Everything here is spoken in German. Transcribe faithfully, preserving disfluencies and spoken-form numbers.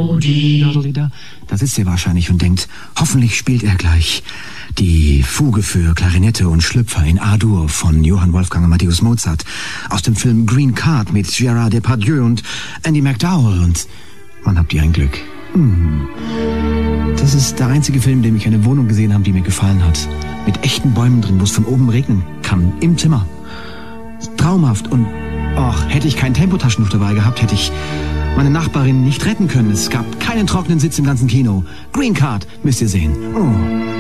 Melodie. Da sitzt ihr wahrscheinlich und denkt, hoffentlich spielt er gleich die Fuge für Klarinette und Schlüpfer in A-Dur von Johann Wolfgang Amadeus Mozart aus dem Film Green Card mit Gérard Depardieu und Andy McDowell. Und man habt ihr ein Glück. Hm. Das ist der einzige Film, in dem ich eine Wohnung gesehen habe, die mir gefallen hat. Mit echten Bäumen drin, wo es von oben regnen kann. Im Zimmer. Traumhaft. Und ach, hätte ich kein Tempotaschentuch dabei gehabt, hätte ich meine Nachbarin nicht retten können. Es gab keinen trockenen Sitz im ganzen Kino. Green Card müsst ihr sehen. Oh.